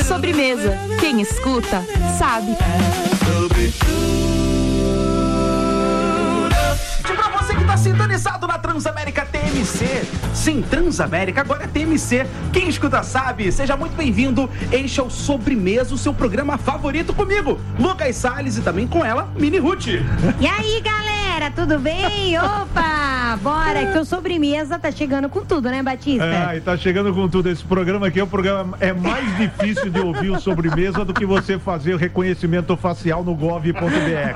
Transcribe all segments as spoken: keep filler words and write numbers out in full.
Sobremesa. Quem escuta, sabe. Pra você que tá sintonizado na Transamérica T M C. Sim, Transamérica, agora é T M C. Quem escuta sabe. Seja muito bem-vindo. Este é o Sobremesa, o seu programa favorito comigo, Lucas Salles, e também com ela, Mini Ruth. E aí, galera, tudo bem? Opa, bora, que o Sobremesa tá chegando com tudo, né, Batista? É, e tá chegando com tudo. Esse programa aqui é o programa é mais difícil de ouvir o Sobremesa do que você fazer o reconhecimento facial no gov ponto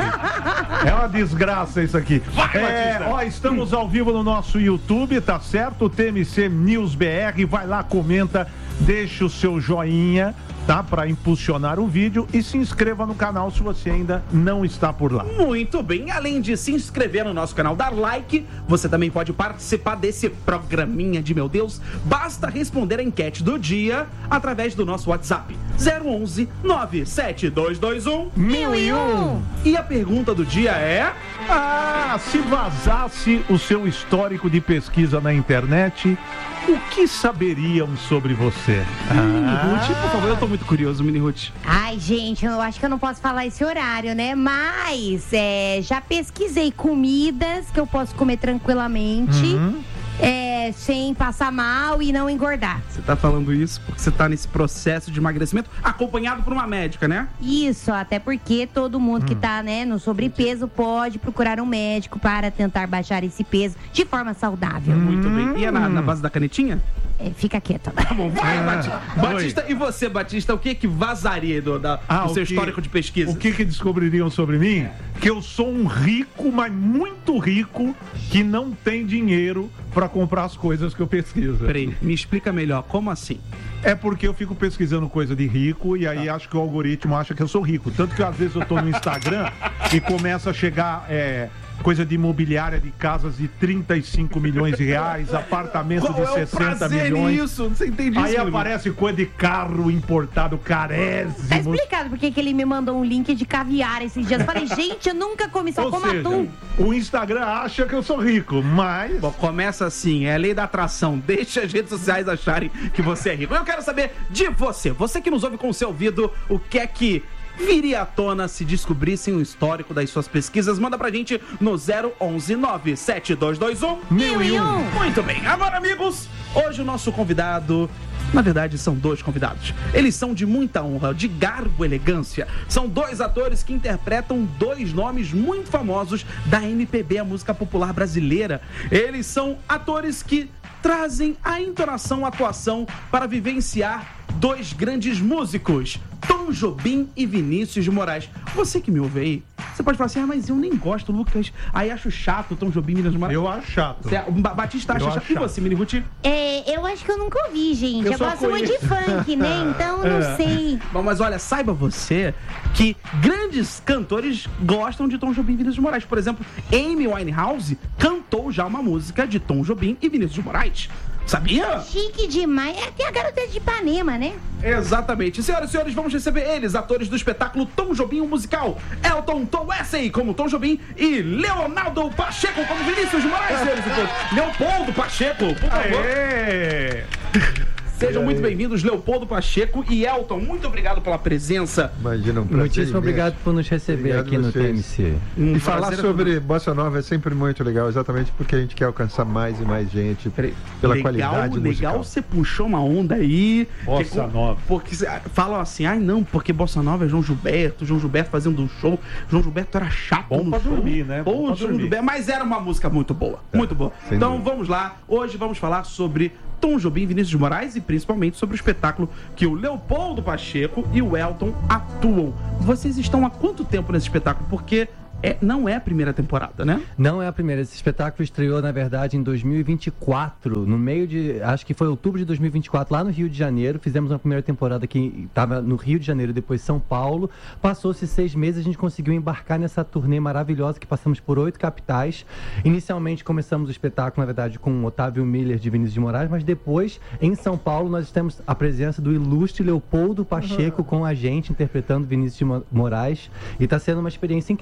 br. É uma desgraça isso aqui. Vai, é, Batista. ó, estamos ao vivo no nosso YouTube, tá certo? T M C News B R, vai lá, comenta, deixa o seu joinha, tá? Pra impulsionar o vídeo e se inscreva no canal se você ainda não está por lá. Muito bem, além de se inscrever no nosso canal, dar like, você também pode participar desse programinha de meu Deus. Basta responder a enquete do dia através do nosso WhatsApp zero onze nove sete dois dois um Mil e um. E a pergunta do dia é... Ah, se vazasse o seu histórico de pesquisa na internet, o que saberiam sobre você? Mini Ruth, por favor, eu tô muito curioso, Mini Ruth. Ai, gente, eu acho que eu não posso falar esse horário, né? Mas é, já pesquisei comidas que eu posso comer tranquilamente, Uhum. é, sem passar mal e não engordar. Você tá falando isso porque você tá nesse processo de emagrecimento acompanhado por uma médica, né? Isso, até porque todo mundo que tá, né, no sobrepeso pode procurar um médico para tentar baixar esse peso de forma saudável. Muito bem. E é na, na base da canetinha? É, fica quieta. Tá bom, vai, Ah, Batista. oi. Batista, e você, Batista, o que que vazaria do, da, Ah, do o seu que- histórico de pesquisa? O que que descobririam sobre mim? Que eu sou um rico, mas muito rico, que não tem dinheiro pra comprar as coisas que eu pesquiso. Peraí, me explica melhor, como assim? É porque eu fico pesquisando coisa de rico e aí acho que o algoritmo acha que eu sou rico. Tanto que às vezes eu tô no Instagram e começa a chegar é, coisa de imobiliária de casas de trinta e cinco milhões de reais, apartamento Qual de é o sessenta prazer milhões. nisso? Você entende isso? Aí Mini? aparece coisa de carro importado Tá carésimo. explicado porque que ele me mandou um link de caviar esses dias. Eu falei, gente, eu nunca comi, só Ou como seja, atum. o Instagram acha que eu sou rico, mas... Bom, começa assim, é a lei da atração. Deixa as redes sociais acharem que você é rico. Eu quero saber de você, você que nos ouve com o seu ouvido, o que é que viria à tona se descobrissem o histórico das suas pesquisas? Manda pra gente no zero onze nove sete dois dois um Mil e um. Muito bem, agora amigos, hoje o nosso convidado... Na verdade, são dois convidados. Eles são de muita honra, de garbo e elegância. São dois atores que interpretam dois nomes muito famosos da M P B, a música popular brasileira. Eles são atores que trazem a entonação, a atuação para vivenciar dois grandes músicos, Tom Jobim e Vinícius de Moraes. Você que me ouve aí, você pode falar assim, ah, mas eu nem gosto, Lucas. Aí acho chato Tom Jobim e Vinícius de Moraes. Eu acho chato. Você- o Ba- Batista acha Eu chato. acho E você, Mini Ruth? É, eu acho que eu nunca ouvi, gente. Eu Eu, só gosto muito de funk, né? Então eu não sei. Bom, mas olha, saiba você que grandes cantores gostam de Tom Jobim e Vinícius de Moraes. Por exemplo, Amy Winehouse cantou já uma música de Tom Jobim e Vinícius de Moraes. Sabia? Chique demais. É até a garota de Ipanema, né? Exatamente. Senhoras e senhores, vamos receber eles, atores do espetáculo Tom Jobim, o musical. Elton Tom Wesley como Tom Jobim e Leonardo Pacheco como Vinícius de Moraes, senhores e senhores. Leopoldo Pacheco, por favor. Aê! Sejam muito bem-vindos, Leopoldo Pacheco e Elton. Muito obrigado pela presença. Imagina, um prazer Muitíssimo imenso. obrigado por nos receber Obrigado aqui no vocês. T M C. Um E falar prazer é sobre Bossa Nova é sempre muito legal, exatamente porque a gente quer alcançar mais e mais gente Peraí, pela legal, qualidade legal, musical. você puxou uma onda aí. Bossa que com- Nova. Porque cê- falam assim, ai não, porque Bossa Nova é João Gilberto, João Gilberto fazendo um show. João Gilberto era chato Bom no pra show. dormir, né? Pô, Bom pra João dormir. Gilberto, mas era uma música muito boa, muito boa. sem Então dúvida. vamos lá, hoje vamos falar sobre Tom Jobim e Vinícius de Moraes e principalmente sobre o espetáculo que o Leopoldo Pacheco e o Elton atuam. Vocês estão há quanto tempo nesse espetáculo? Porque é, não é a primeira temporada, né? Não é a primeira. Esse espetáculo estreou, na verdade, em dois mil e vinte e quatro, no meio de... Acho que foi outubro de dois mil e vinte e quatro, lá no Rio de Janeiro. Fizemos uma primeira temporada que estava no Rio de Janeiro, depois São Paulo. Passou-se seis meses, a gente conseguiu embarcar nessa turnê maravilhosa que passamos por oito capitais. Inicialmente começamos o espetáculo, na verdade, com Otávio Miller de Vinícius de Moraes, mas depois, em São Paulo, nós temos a presença do ilustre Leopoldo Pacheco com a gente, interpretando Vinícius de Mo- Moraes. E está sendo uma experiência incrível agora, finalmente.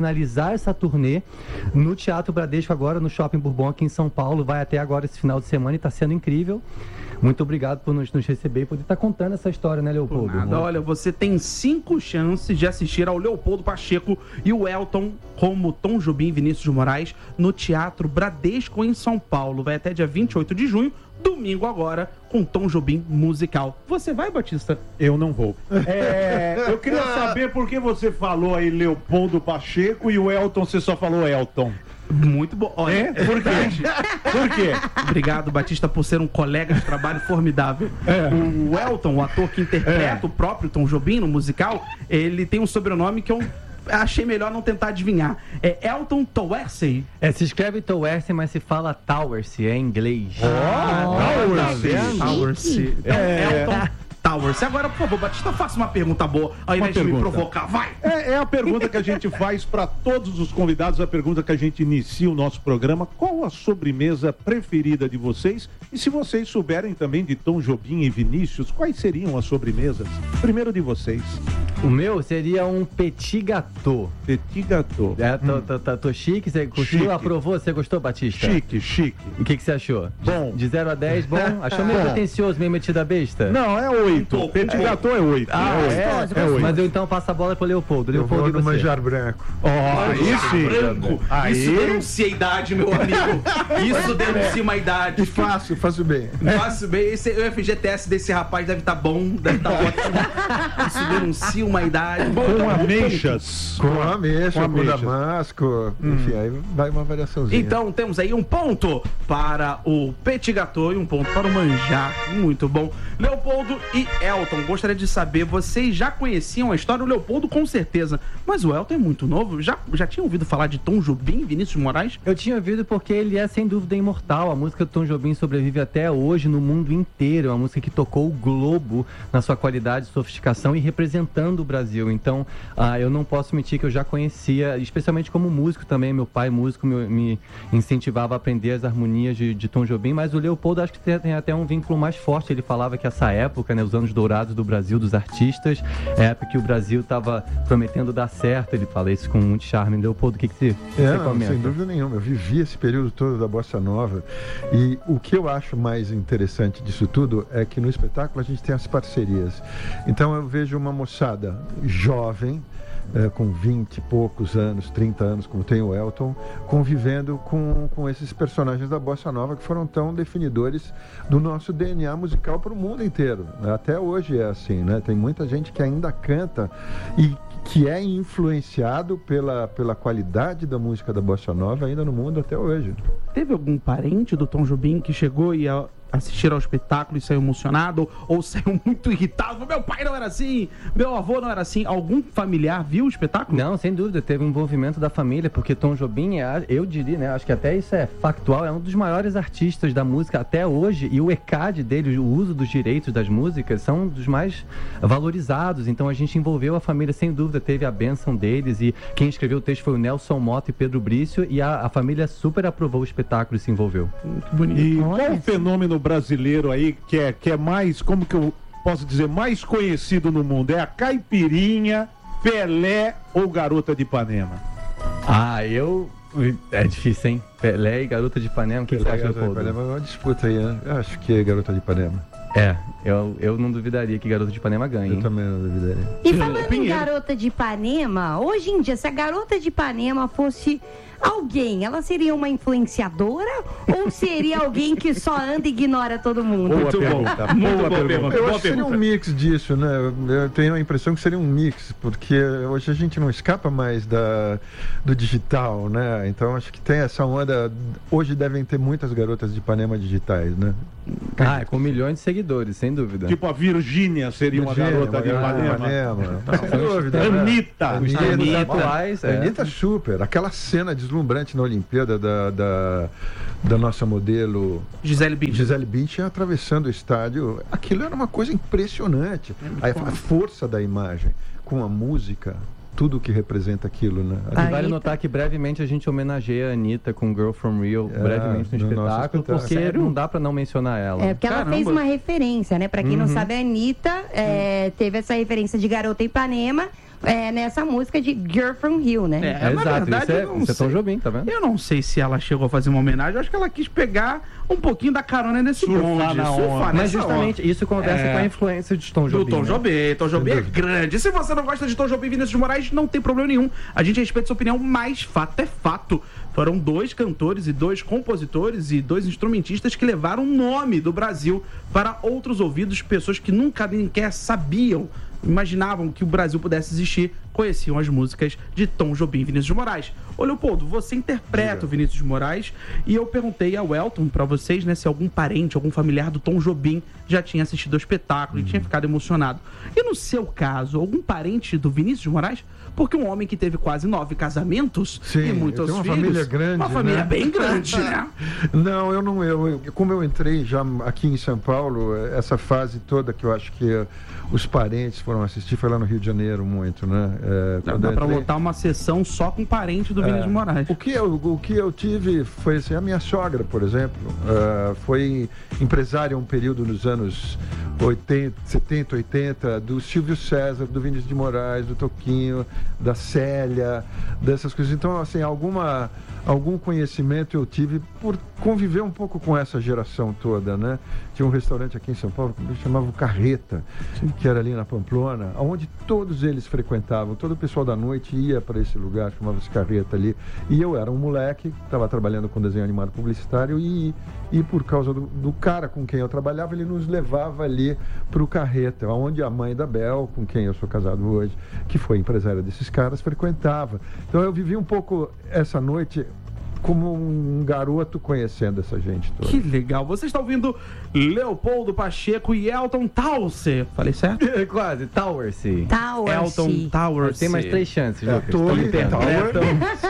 finalizar essa turnê no Teatro Bradesco agora, no Shopping Bourbon, aqui em São Paulo. Vai até agora esse final de semana e está sendo incrível. Muito obrigado por nos, nos receber e poder estar contando essa história, né, Leopoldo? Nada. Olha, você tem cinco chances de assistir ao Leopoldo Pacheco e o Elton como Tom Jobim e Vinícius de Moraes no Teatro Bradesco em São Paulo. Vai até dia vinte e oito de junho, domingo agora, com Tom Jobim musical. Você vai, Batista? Eu não vou. É, eu queria saber por que você falou aí Leopoldo Pacheco e o Elton, você só falou Elton. Muito bom. Olha, É? Por quê? Por quê? Obrigado, Batista, por ser um colega de trabalho formidável. É. O Elton, o ator que interpreta É. o próprio Tom Jobim no musical, ele tem um sobrenome que eu achei melhor não tentar adivinhar. É Elton Towersey. É, se escreve Towersey, mas se fala Towersey, é em inglês. Towersey. Towersey. Então, É. Elton Towersey. Agora, por favor, Batista, faça uma pergunta boa, ao invés de me pergunta. provocar. Vai! É, é a pergunta que a gente faz para todos os convidados, a pergunta que a gente inicia o nosso programa. Qual a sobremesa preferida de vocês? E se vocês souberem também de Tom Jobim e Vinícius, quais seriam as sobremesas? Primeiro de vocês. O meu seria um petit gâteau. Petit gâteau. É, tô, tô, tô, tô chique, você curtiu, Chique. aprovou? Você gostou, Batista? Chique, chique. E o que, que você achou? Bom. De zero a dez, bom? Achou meio Bom. pretencioso, meio metido a besta? Não, é oito. pouco, Petit é. gâteau é oito. Ah, é, é? gostoso, é oito. Mas eu então passo a bola pro Leopoldo. Eu Leopoldo, vou e no você? manjar branco. Ó, aí sim. Branco. Aí. Isso denuncia a idade, meu amigo. Isso denuncia uma idade. E faço, faço bem. Faço bem. Esse, o F G T S desse rapaz deve estar bom, deve estar ótimo. Isso denuncia uma idade. Bom, Com então, ameixas. Com ameixa, Com com ameixas. damasco, enfim, aí vai uma variaçãozinha. Então temos aí um ponto para o Petit Gâteau e um ponto para o manjar. Muito bom. Leopoldo e Elton, gostaria de saber, vocês já conheciam a história? O Leopoldo com certeza, mas o Elton é muito novo. Já, já tinham ouvido falar de Tom Jobim e Vinícius de Moraes? Eu tinha ouvido porque ele é sem dúvida imortal. A música do Tom Jobim sobrevive até hoje no mundo inteiro. É uma música que tocou o globo na sua qualidade, sofisticação e representando o Brasil. Então, ah, eu não posso mentir que eu já conhecia, especialmente como músico também. Meu pai, músico, me, me incentivava a aprender as harmonias de, de Tom Jobim. Mas o Leopoldo acho que tem, tem até um vínculo mais forte. Ele falava que essa época, né, os anos dourados do Brasil, dos artistas, é a época que o Brasil estava prometendo dar certo. Ele fala isso com muito charme. Leopoldo, o que, que você, É, você não, comenta? sem dúvida nenhuma. Eu vivi esse período todo da Bossa Nova. E o que eu acho mais interessante disso tudo é que no espetáculo a gente tem as parcerias. Então eu vejo uma moçada jovem, é, com vinte e poucos anos, trinta anos, como tem o Elton, convivendo com, com esses personagens da Bossa Nova que foram tão definidores do nosso D N A musical para o mundo inteiro. Até hoje é assim, né? Tem muita gente que ainda canta e que é influenciado pela, pela qualidade da música da Bossa Nova ainda no mundo até hoje. Teve algum parente do Tom Jobim que chegou e a assistir ao espetáculo e saiu emocionado ou saiu muito irritado? Meu pai não era assim, meu avô não era assim. Algum familiar viu o espetáculo? Não, sem dúvida, teve um envolvimento da família, porque Tom Jobim, é, eu diria, né, acho que até isso é factual, é um dos maiores artistas da música até hoje, e o E C A D dele, o uso dos direitos das músicas, são dos mais valorizados. Então a gente envolveu a família, sem dúvida, teve a bênção deles, e quem escreveu o texto foi o Nelson Mota e Pedro Brício, e a, a família super aprovou o espetáculo e se envolveu. Que bonito. E Olha qual o só. fenômeno brasileiro aí que é, que é mais, como que eu posso dizer, mais conhecido no mundo? É a caipirinha, Pelé ou Garota de Ipanema? Ah, eu... É difícil, hein? Pelé e Garota de Ipanema, o que, que você acha, Garota de Leopoldo? Ipanema é uma disputa aí, né? Eu acho que é Garota de Ipanema. É, eu, eu não duvidaria que Garota de Ipanema ganhe, Eu hein? também não duvidaria. E falando em Pinheiro. Garota de Ipanema, hoje em dia, se a Garota de Ipanema fosse alguém, ela seria uma influenciadora ou seria alguém que só anda e ignora todo mundo? Boa pergunta, Muito boa boa pergunta. pergunta. Eu Boa acho que seria um pergunta. mix disso, né? Eu tenho a impressão que seria um mix, porque hoje a gente não escapa mais da, do digital, né? Então acho que tem essa onda. Hoje devem ter muitas garotas de Ipanema digitais, né? Ah, é com milhões de seguidores, sem dúvida. Tipo a Virgínia seria uma Virgínia, garota de uma garota Ipanema. Ipanema. Sem dúvida. né? Anitta. Os tempos Anitta. atuais, é. Anitta super. Aquela cena deslumbrante na Olimpíada da, da, da nossa modelo Gisele Bündchen. Gisele Bündchen atravessando o estádio. Aquilo era uma coisa impressionante. A, a força da imagem com a música, tudo que representa aquilo, né? E A vale Anitta- notar que brevemente a gente homenageia a Anitta com Girl From Rio, É, brevemente no no nosso espetáculo, espetáculo. porque Sério? não dá pra não mencionar ela. É, porque ela Caramba. fez uma referência, né? Pra quem não sabe, a Anitta é, teve essa referência de Garota Ipanema é, nessa música de Girl from Rio, né? É, É, na exato, verdade, isso é, eu não isso é Tom sei. Jobim, tá vendo? Eu não sei se ela chegou a fazer uma homenagem, eu acho que ela quis pegar um pouquinho da carona nesse Surfar bonde, na onda. surfar Mas nessa justamente isso conversa É. com a influência de Tom do Jobim. Tom né? Jobim. Tom Jobim é grande. Se você não gosta de Tom Jobim e Vinícius de Moraes, não tem problema nenhum. A gente respeita sua opinião, mas fato é fato. Foram dois cantores e dois compositores e dois instrumentistas que levaram o nome do Brasil para outros ouvidos, pessoas que nunca nem sequer sabiam, imaginavam que o Brasil pudesse existir, conheciam as músicas de Tom Jobim e Vinícius de Moraes. Ô, Leopoldo, você interpreta o Vinícius de Moraes e eu perguntei ao Elton, pra vocês, né, se algum parente, algum familiar do Tom Jobim já tinha assistido ao espetáculo e tinha ficado emocionado. E no seu caso, algum parente do Vinícius de Moraes? Porque um homem que teve quase nove casamentos Sim, e muitos tem uma filhos... família grande, Uma família né? bem grande, né? Não, eu não. Eu, eu- como eu entrei já aqui em São Paulo, essa fase toda que eu acho que eh, os parentes foram assistir foi lá no Rio de Janeiro muito, né? É, Dá, quando dá eu pra entrei- lotar uma sessão só com parente do Vinícius de Moraes. O que, eu, o que eu tive foi assim, a minha sogra, por exemplo, eh, foi empresária um período nos anos oitenta, setenta, oitenta, do Silvio César, do Vinícius de Moraes, do Toquinho, da Célia, dessas coisas. Então, assim, alguma, algum conhecimento eu tive por conviver um pouco com essa geração toda, né? Tinha um restaurante aqui em São Paulo que chamava o Carreta, que era ali na Pamplona, onde todos eles frequentavam, todo o pessoal da noite ia para esse lugar, chamava-se Carreta ali. E eu era um moleque, estava trabalhando com desenho animado publicitário e, e por causa do, do cara com quem eu trabalhava, ele nos levava ali para o Carreta, onde a mãe da Bel, com quem eu sou casado hoje, que foi empresária desses caras, frequentava. Então eu vivi um pouco essa noite como um garoto conhecendo essa gente toda. Que legal. Você está ouvindo Leopoldo Pacheco e Elton Towers. Falei certo? Quase, Towersy. Tower Elton Towers. Tem mais três chances, É, Lucas. Tony, Tá Tower.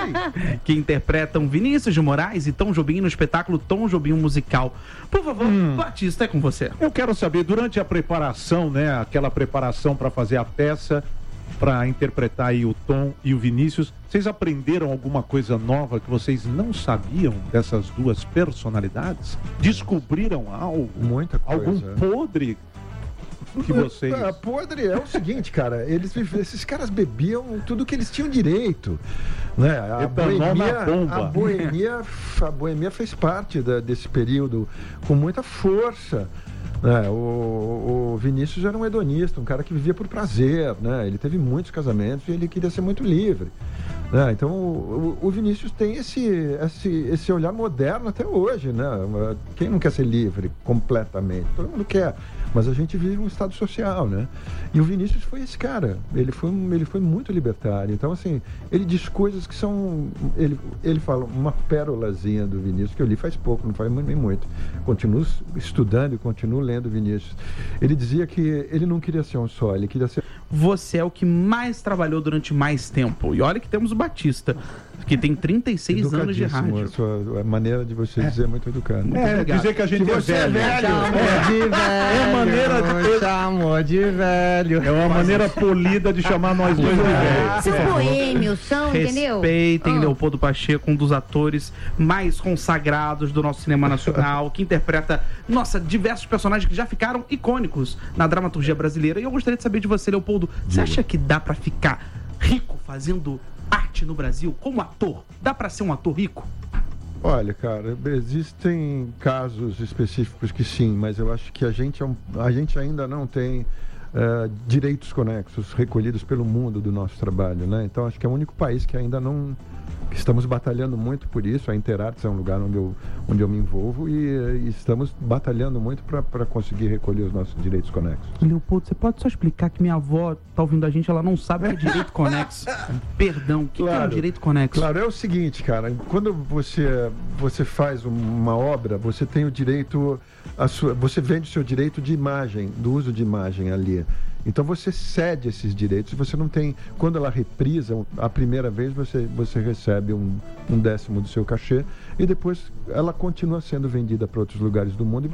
que interpretam Vinícius de Moraes e Tom Jobim no espetáculo Tom Jobim Musical. Por favor, Batista, é com você. Eu quero saber, durante a preparação, né, aquela preparação para fazer a peça, para interpretar aí o Tom e o Vinícius, vocês aprenderam alguma coisa nova que vocês não sabiam dessas duas personalidades? Descobriram algo? Muita coisa. Algum podre que vocês... Ah, podre é o seguinte, cara, eles vive- esses caras bebiam tudo que eles tinham direito, né? A Etanol na boemia, bomba. a boemia, a boemia fez parte da- desse período com muita força. Né? O, o Vinícius era um hedonista, um cara que vivia por prazer, né? Ele teve muitos casamentos e ele queria ser muito livre. Né? Então o, o- o Vinícius tem esse, esse, esse olhar moderno até hoje, né? Quem não quer ser livre completamente? Todo mundo quer, mas a gente vive um estado social, né? E o Vinícius foi esse cara, ele foi, um- ele foi muito libertário. Então, assim, ele diz coisas que são... Ele, ele fala uma pérolazinha do Vinícius, que eu li faz pouco, não faz nem muito. Continuo estudando e continuo lendo o Vinícius. Ele dizia que ele não queria ser um só, ele queria ser... Você é o que mais trabalhou durante mais tempo. E olha que temos o Batista, que tem trinta e seis anos de Educadíssimo, rádio. A, sua, a maneira de você dizer é muito educada. É, Obrigado. dizer que a gente é você é velho. velho. Chamou de velho. É maneira de- Chamou de velho. É uma maneira polida de chamar nós dois de velho. Esses boêmios são, entendeu? Respeitem Ah. Leopoldo Pacheco, um dos atores mais consagrados do nosso cinema nacional, que interpreta, nossa, diversos personagens que já ficaram icônicos na dramaturgia brasileira. E eu gostaria de saber de você, Leopoldo, você acha que dá pra ficar rico fazendo arte no Brasil como ator? Dá pra ser um ator rico? Olha, cara, existem casos específicos que sim, mas eu acho que a gente, é um- a gente ainda não tem eh, direitos conexos recolhidos pelo mundo do nosso trabalho, né? Então acho que é o único país que ainda não... que estamos batalhando muito por isso. A Interartes é um lugar onde eu, onde eu me envolvo e, eh, e estamos batalhando muito para conseguir recolher os nossos direitos conexos. Leopoldo, você pode só explicar que minha avó tá ouvindo a gente, ela não sabe o que é direito conexo. Perdão, o que, que é um Claro. direito conexo? Claro, é o seguinte, cara, quando você, você faz uma obra, você tem o direito, a sua, você vende o seu direito de imagem, do uso de imagem ali. Então você cede esses direitos, você não tem, quando ela reprisa a primeira vez, você, você recebe um, um décimo do seu cachê e depois ela continua sendo vendida para outros lugares do mundo. E